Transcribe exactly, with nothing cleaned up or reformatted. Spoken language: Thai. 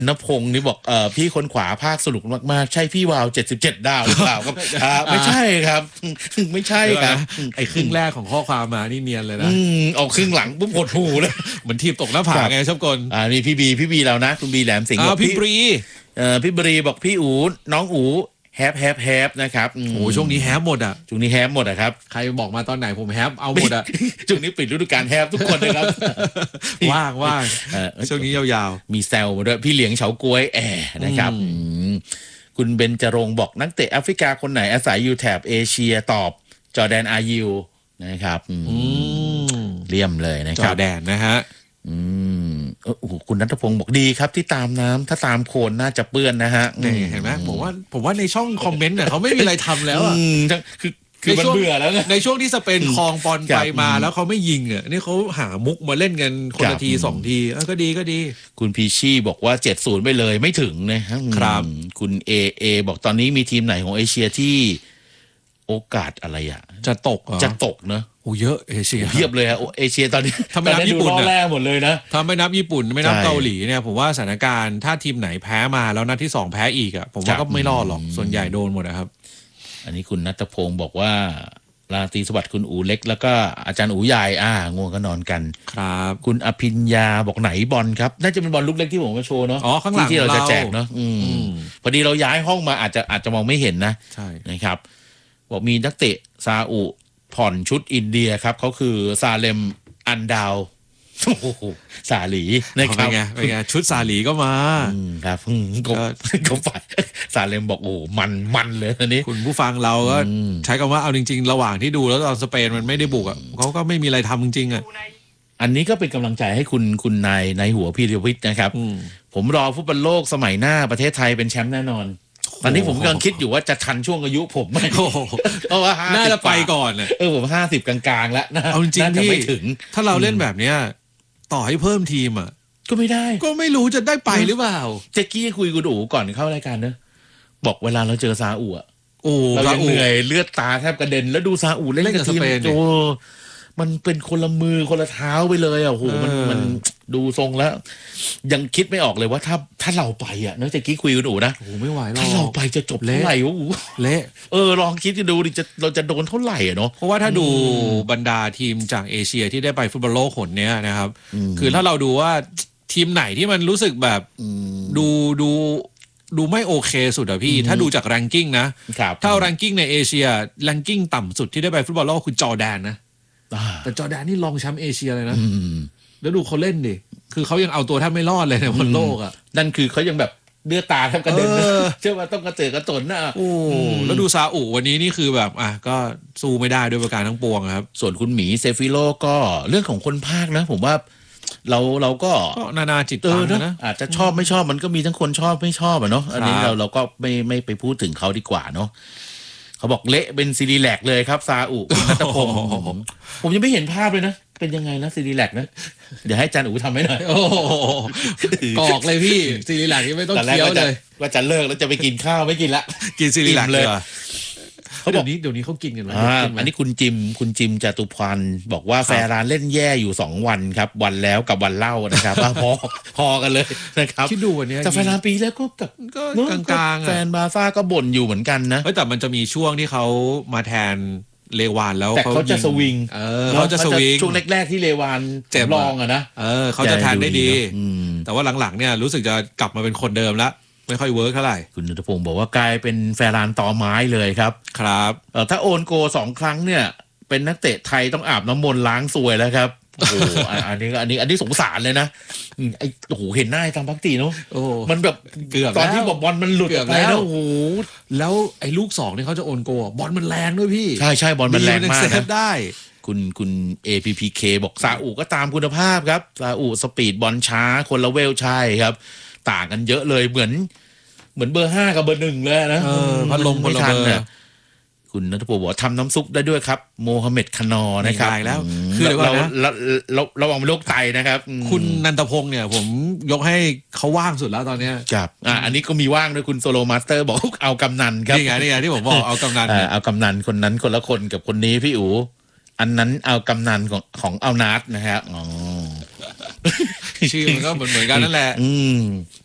ณพงศ์นี่บอกเอ่อพี่คนขวาภาคสนุกมากๆใช่พี่วาวเจ็ดสิบเจ็ดดาวหรือเปล่าครับอ่าไม่ใช่ครับไม่ใช่ครับไอ้ครึ่งแรกของข้อความมานี่เนียนเลยนะออกครึ่งหลังปุ๊บหดหูเลยเหมือนทีมตกหน้าผาไงชอบกลอ่านี่พี่บีพี่บีเรานะคุณบีแหลมสิงห์บอกพี่บรีเอ่อพี่บรีบอกพี่อูน้องอูแฮปแฮปแฮปนะครับโอ้ช่วงนี้แฮปหมดอ่ะช่วงนี้แฮปหมดอ่ะครับใครบอกมาตอนไหนผมแฮปเอาหมดอ่ะช่วงนี้ปิดฤดูกาลแฮปทุกคนเลยครับว่างว่างช่วงนี้ยาวๆมีแซวมาด้วยพี่เหลียงเฉาก้วยแอนะครับคุณเบญจรงค์บอกนักเตะแอฟริกาคนไหนอาศัยอยู่แถบเอเชียตอบจอร์แดนอายิวนะครับเลี่ยมเลยนะครับจอร์แดนนะฮะอืมโอ้โหคุณณัฐพงศ์บอกดีครับที่ตามน้ำถ้าตามโคลนน่าจะเปื้อนนะฮะนี่เห็นไหมผมว่าผมว่าในช่องคอมเมนต์เนี่ยเขาไม่มีอะไรทำแล้วอ่ะคือคือมันเบื่อแล้วในช่วงที่สเปนคลองบอลไปมาแล้วเขาไม่ยิงอ่ะนี่เขาหามุกมาเล่นกันคนละทีสองทีก็ดีก็ดีคุณพีชี่บอกว่า เจ็ดศูนย์ ไปเลยไม่ถึงนะครับคุณเอเอบอกตอนนี้มีทีมไหนของเอเชียที่โอกาสอะไรอ่ะจะตกจะตกเนอะโอ้เยอะเอเชียเพียบเลยอะเอเชียตอนนี้ถ้าไม่นับญี่ปุ่นแรกหมดเลยนะถ้าไม่นับญี่ปุ่นไม่นับเกาหลีเนี่ยผมว่าสถานการณ์ถ้าทีมไหนแพ้มาแล้วนัดที่สองแพ้อีกอ่ะผมว่าก็ไม่รอดหรอกส่วนใหญ่โดนหมดนะครับอันนี้คุณณัฐพงศ์บอกว่าราตรีสวัสดิ์คุณอูเล็กแล้วก็อาจารย์อูใหญ่อ่าง่วงก็นอนกันครับคุณอภิญญาบอกไหนบอลครับน่าจะเป็นบอลลูกเล็กที่ผมมาโชว์เนาะอ๋อข้างหลังที่เราจะแจกเนาะพอดีเราย้ายห้องมาอาจจะอาจจะมองไม่เห็นนะใช่นะครับบอกมีนักเตะซาอุผ่อนชุดอินเดียครับเขาคือซาเลมอันดาวโอ้โหสาหลีนะครับเป็นไงเป็นไงชุดสาหลีก็มาครับก็ก็ฝ่ายสาเลมบอกโอ้มันมันเลยอันนี้คุณผู้ฟังเราก็ใช้คำว่าเอาจริงๆระหว่างที่ดูแล้วตอนสเปนมันไม่ได้บุกอ่ะเขาก็ไม่มีอะไรทำจริงๆอ่ะอันนี้ก็เป็นกำลังใจให้คุณคุณนายในหัวพีรวิทย์นะครับผมรอฟุตบอลโลกสมัยหน้าประเทศไทยเป็นแชมป์แน่นอนตอนนี้ผมกำลังคิดอยู่ว่าจะทันช่วงอายุผมไหมเพราะว่าน่าจะไปก่อนเออผมห้าสิบกลางๆแล้วนะเอาจริงๆที่ถ้าเราเล่นแบบเนี้ยต่อให้เพิ่มทีมอ่ะก็ไม่ได้ก็ไม่รู้จะได้ไปหรือเปล่าเจ๊กี้คุยกับอู๋ก่อนเข้ารายการเนอะบอกเวลาเราเจอซาอุอ่ะโอ้เราเหนื่อยเลือดตาแทบกระเด็นแล้วดูซาอุเล่นกับทีมโจมันเป็นคนละมือคนละเท้าไปเลยอ่ะโหมันมันดูทรงแล้วยังคิดไม่ออกเลยว่าถ้าถ้าเราไปอ่ะเนอะเจ๊กี้คุยกับอู๋นะโอ้ไม่ไหวหรอกถ้าเราไปจะจบเท่าไหร่วะอู๋เละเออลองคิดดูดิจะเราจะโดนเท่าไหร่อ่ะเนาะเพราะว่าถ้าดูบรรดาทีมจากเอเชียที่ได้ไปฟุตบอลโลกคนเนี้ยนะครับคือถ้าเราดูว่าทีมไหนที่มันรู้สึกแบบดูดูดูไม่โอเคสุดอะพี่ถ้าดูจากแรงกิ้งนะถ้าแรงกิ้งในเอเชียแรงกิ้งต่ำสุดที่ได้ไปฟุตบอลโลกคือจอร์แดนนะแต่จอร์แดนนี่รองแชมป์เอเชียเลยนะแล้วดูเขาเล่นดิคือเขายังเอาตัวแทบไม่รอดเลยในบอลโลกอะนั่นคือเขายังแบบเลือดตาแทบกระเด็นเชื่อว่าต้องกระเจิดกระตนนะโอ้แล้วดูซาอุวันนี้นี่คือแบบอ่ะก็สู้ไม่ได้ด้วยประการทั้งปวงครับส่วนคุณหมีเซฟิโลก็เรื่องของคนภาคนะผมว่าเราเราก็นานาจิตตังนะอาจจะชอบไม่ชอบมันก็มีทั้งคนชอบไม่ชอบอ่ะเนาะอันนี้เราเราก็ไม่ไม่ไปพูดถึงเขาดีกว่าเนาะเขาบอกเละเป็นซีรีแลกเลยครับซาอุคุณณัฐพงศ์ผมยังไม่เห็นภาพเลยนะเป็นยังไงนะซีรีแลกนะเดี๋ยวให้จันอู๋ทำให้หน่อยโอ้กอกเลยพี่ซีรีแลกนี่ไม่ต้องเคี้ยวเลยว่าจะเลิกแล้วจะไปกินข้าวไม่กินละกินซีรีแลกเลยเขาบอกนี้เดี๋ยวนี้เขากินกันไหมอันนี้คุณจิมคุณจิมจตุพันธ์บอกว่าแฟรานเล่นแย่อยู่สองวันครับวันแล้วกับวันเล่านะครับพอพอกันเลยนะครับคิดดูวันนี้แต่แฟรานปีแล้วก็กับก็กลางๆแฟนบาซ่าก็บ่นอยู่เหมือนกันนะแต่มันจะมีช่วงที่เขามาแทนเลวานแล้วแต่เขาจะสวิงเออเขาจะสวิงช่วงแรกๆที่เลวานเจ็บรองอะนะเออเขาจะแทนได้ดีแต่ว่าหลังๆเนี่ยรู้สึกจะกลับมาเป็นคนเดิมแล้วไม่ค่อยเวิร์คเท่าไหร่คุณณัฐพงศ์บอกว่ากลายเป็นแฟรานต่อไม้เลยครับครับเออถ้าโอนโกสองครั้งเนี่ยเป็นนักเตะไทยต้องอาบน้ำมนต์ล้างซวยแล้วครับโอ้โหอันนี้อันนี้อันนี้สงสารเลยนะไอ้โอ้โหเห็นหน้าทางพักตีเนาะมันแบบเกือบตอนที่บอลมันหลุดไปแล้วโอ้โหแล้วไอ้ลูกสองนี่เขาจะโอนโกบอลมันแรงด้วยพี่ใช่ใช่บอลมันแรงมากนะได้คุณคุณ เอ พี พี เค บอกซาอุก็ตามคุณภาพครับซาอุสปีดบอลช้าคนละเวลใช่ครับต่างกันเยอะเลยเหมือนเหมือนเบอร์ห้ากับเบอร์หนึ่งเลยนะพัดลมคนละเบอร์คุณณัฐพงศ์บอกทำน้ำซุปได้ด้วยครับโมฮัมเหม็ดคานอนะครับแล้วคือเราเราเราระวังโรคไตนะครับคุณนันทพงศ์เนี่ยผมยกให้เขาว่างสุดแล้วตอนนี้ครับอ่าอันนี้ก็มีว่างด้วยคุณโซโลมาสเตอร์บอกเอากำนันครับนี่ไงนี่ไงที่ผมบอกเอากำนันเอากำนันคนนั้นคนละคนกับคนนี้พี่อู๋อันนั้นเอากำนันของของเอานัดนะฮะอ๋อชื่อมันก็เหมือนเหมือนกันนั่นแหละอืม